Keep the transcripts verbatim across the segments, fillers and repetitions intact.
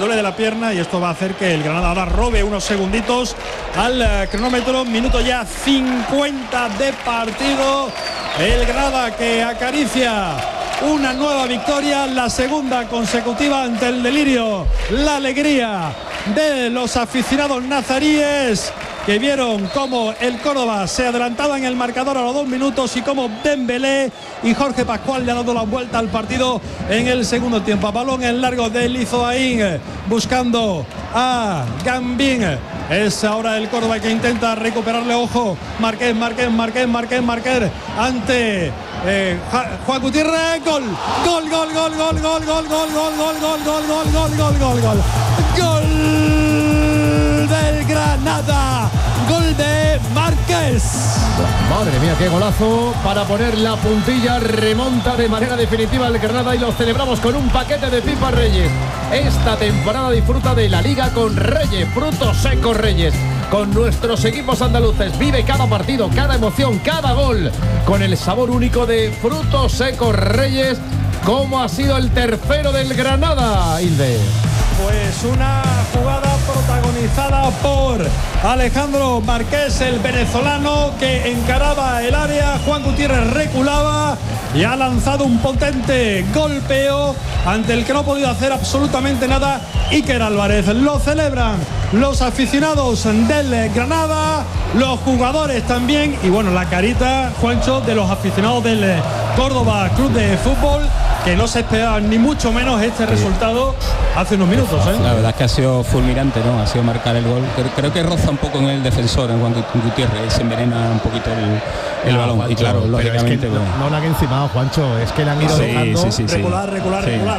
duele de la pierna y esto va a hacer que el Granada ahora robe unos segunditos al uh, cronómetro. Minuto ya cincuenta de partido. El Granada que acaricia una nueva victoria, la segunda consecutiva ante el delirio, la alegría de los aficionados nazaríes, que vieron cómo el Córdoba se adelantaba en el marcador a los dos minutos y cómo Dembélé y Jorge Pascual le ha dado la vuelta al partido en el segundo tiempo. A balón en largo de Lizoaín buscando a Gambín. Es ahora el Córdoba que intenta recuperarle, ojo, Márquez, Márquez, Márquez, Márquez, Márquez ante eh, Juan Gutiérrez. Gol, gol, gol, gol, gol, gol, gol, gol, gol, gol, gol, gol, gol, gol, gol, gol, gol, gol del Granada, gol de Márquez. Madre mía, qué golazo para poner la puntilla. Remonta de manera definitiva el Granada y lo celebramos con un paquete de pipas Reyes. Esta temporada disfruta de la Liga con Reyes, frutos secos Reyes. Con nuestros equipos andaluces vive cada partido, cada emoción, cada gol con el sabor único de frutos secos Reyes. ¿Cómo ha sido el tercero del Granada, Hilde? Pues una jugada protagonizada por Alejandro Márquez, el venezolano, que encaraba el área. Juan Gutiérrez reculaba y ha lanzado un potente golpeo ante el que no ha podido hacer absolutamente nada Iker Álvarez. Lo celebran los aficionados del Granada, los jugadores también, y bueno, la carita, Juancho, de los aficionados del Córdoba Club de Fútbol, que no se esperaba ni mucho menos este resultado hace unos minutos, ¿eh? La verdad es que ha sido fulminante, ¿no? Ha sido marcar el gol. Creo, creo que roza un poco en el defensor, en Juan Gutiérrez, se envenena un poquito el, el no, balón. Juancho, y claro, lógicamente. Es que bueno. no, no la han encimado, Juancho, es que le han ido sí, dejando sí, sí, sí. regular, regular, sí. regular.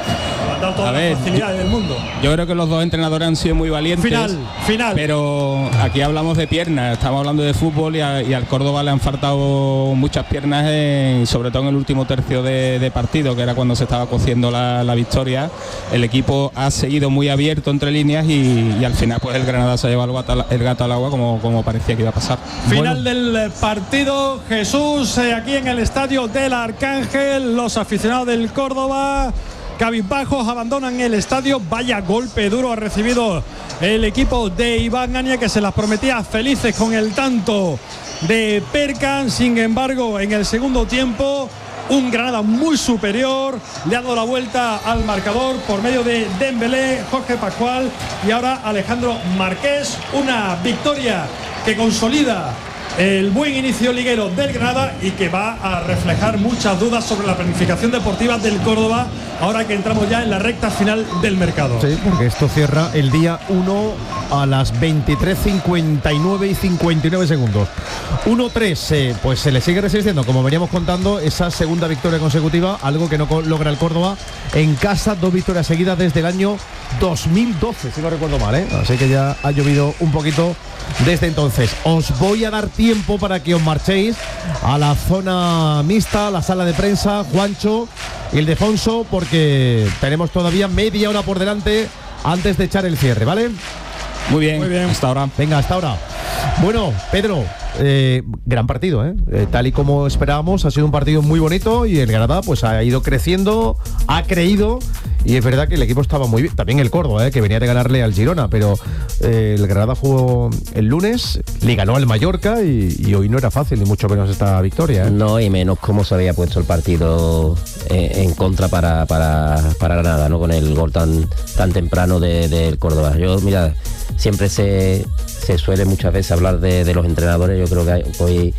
Dado todas a ver, las facilidades yo, del mundo. Yo creo que los dos entrenadores han sido muy valientes. Final, final. Pero aquí hablamos de piernas, estamos hablando de fútbol y, a, y al Córdoba le han faltado muchas piernas, en, sobre todo en el último tercio de, de partido, que era cuando se estaba cociendo la, la victoria. El equipo ha seguido muy abierto entre líneas y, y al final pues el Granada se ha llevado el gato, el gato al agua como, como parecía que iba a pasar. Final bueno. del partido, Jesús, eh, aquí en el estadio del Arcángel. Los aficionados del Córdoba cabizbajos abandonan el estadio. Vaya golpe duro ha recibido el equipo de Iván Ania, que se las prometía felices con el tanto de Perkan. Sin embargo, en el segundo tiempo, un Granada muy superior le ha dado la vuelta al marcador por medio de Dembélé, Jorge Pascual y ahora Alejandro Márquez. Una victoria que consolida el buen inicio liguero del Granada y que va a reflejar muchas dudas sobre la planificación deportiva del Córdoba ahora que entramos ya en la recta final del mercado. Sí, porque esto cierra el día uno a las veintitrés cincuenta y nueve y cincuenta y nueve segundos. uno tres, eh, pues se le sigue resistiendo, como veníamos contando, esa segunda victoria consecutiva, algo que no logra el Córdoba en casa, dos victorias seguidas desde el año dos mil doce, si no recuerdo mal, ¿eh? Así que ya ha llovido un poquito desde entonces. Os voy a dar tiempo para que os marchéis a la zona mixta, a la sala de prensa, Juancho, Ildefonso, porque tenemos todavía media hora por delante antes de echar el cierre, ¿vale? Muy bien, Muy bien. hasta ahora. Venga, hasta ahora. Bueno, Pedro, eh, gran partido, ¿eh? Eh, tal y como esperábamos, ha sido un partido muy bonito y el Granada pues ha ido creciendo, ha creído, y es verdad que el equipo estaba muy bien, también el Córdoba, ¿eh? Que venía de ganarle al Girona, pero eh, el Granada jugó el lunes, le ganó al Mallorca y, y hoy no era fácil, ni mucho menos esta victoria, ¿eh? No, y menos cómo se había puesto el partido eh, en contra para, para, para Granada, ¿no? Con el gol tan, tan temprano del de Córdoba. Yo, mira, siempre se, se suele muchas veces hablar de, de los entrenadores. Yo creo que hay, hoy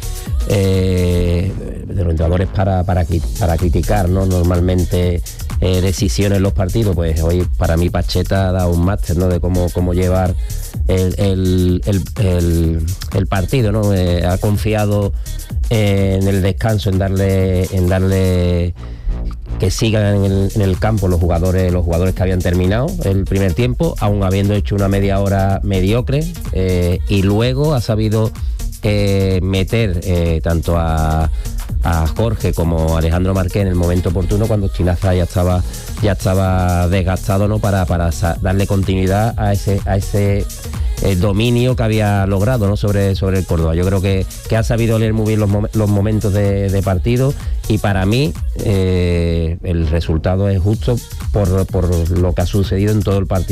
eh, de los entrenadores para, para, para criticar, ¿no? Normalmente eh, decisiones en los partidos, pues hoy para mí Pacheta ha dado un máster, ¿no? De cómo, cómo llevar el, el, el, el, el partido, ¿no? Eh, ha confiado eh, en el descanso, en darle, en darle que sigan en el, en el campo los jugadores, los jugadores que habían terminado el primer tiempo, aún habiendo hecho una media hora mediocre, eh, y luego ha sabido eh, meter eh, tanto a, a Jorge como a Alejandro Márquez en el momento oportuno, cuando Chinaza ya estaba ya estaba desgastado, ¿no? Para, para darle continuidad a ese a ese el dominio que había logrado, ¿no? sobre, sobre el Córdoba. Yo creo que, que ha sabido leer muy bien los, mom- los momentos de, de partido, y para mí eh, el resultado es justo por, por lo que ha sucedido en todo el partido.